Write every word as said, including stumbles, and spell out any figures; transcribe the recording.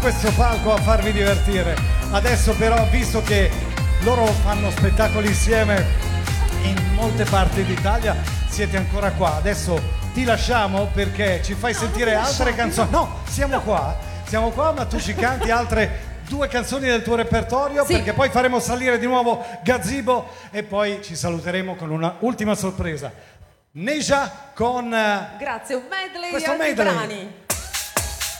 questo palco a farvi divertire. Adesso però, visto che loro fanno spettacoli insieme in molte parti d'Italia, siete ancora qua. Adesso ti lasciamo perché ci fai no, sentire altre canzoni. No, siamo no. qua, siamo qua, ma tu ci canti altre due canzoni del tuo repertorio, sì, perché poi faremo salire di nuovo Gazebo e poi ci saluteremo con una ultima sorpresa. Neja con grazie, un medley questo di altri medley. brani.